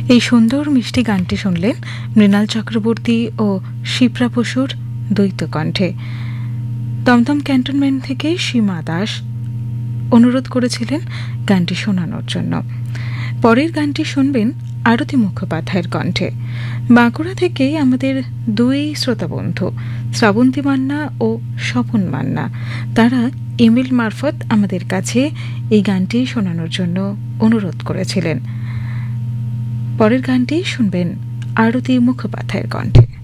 এই সুন্দর মিষ্টি গানটি শুনলেন মৃণাল চক্রবর্তী ও শিপ্রা বসুর দ্বৈত কণ্ঠে। দমদম ক্যান্টনমেন্ট থেকে সীমা দাস অনুরোধ করেছিলেন গানটি শোনানোর জন্য। পরের গানটি শুনবেন আরতি মুখোপাধ্যায়ের কণ্ঠে। বাঁকুড়া থেকে আমাদের দুই শ্রোতা বন্ধু শ্রাবন্তী মান্না ও স্বপন মান্না, তারা ইমেল মারফত আমাদের কাছে এই গানটি শোনানোর জন্য অনুরোধ করেছিলেন। পরের গানটি শুনবেন আরতি মুখোপাধ্যায়ের কণ্ঠে।